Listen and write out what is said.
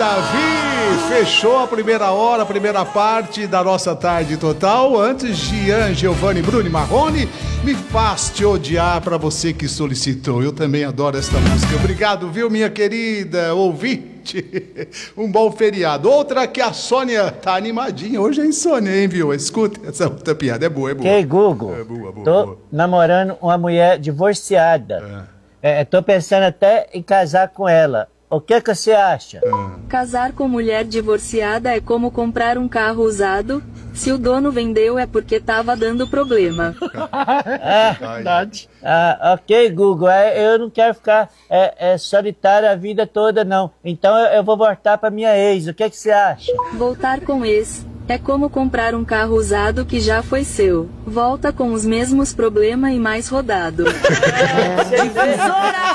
Davi, fechou a primeira hora, a primeira parte da nossa tarde total. Antes, Gian, Giovanni, Bruno e Marrone, Me Faz Te Odiar, pra você que solicitou. Eu também adoro esta música. Obrigado, viu, minha querida ouvinte? Um bom feriado. Outra que a Sônia tá animadinha. Hoje é insônia, hein, viu? Escuta essa outra piada. É boa, é boa. Ei, Google. É boa, boa, tô boa. namorando uma mulher divorciada. Tô pensando até em casar com ela. O que você acha? Casar com mulher divorciada é como comprar um carro usado. Se o dono vendeu é porque tava dando problema. Verdade. Ok, Google. Eu não quero ficar solitário a vida toda, não. Então eu vou voltar pra minha ex. O que você acha? Voltar com ex é como comprar um carro usado que já foi seu. Volta com os mesmos problemas e mais rodado.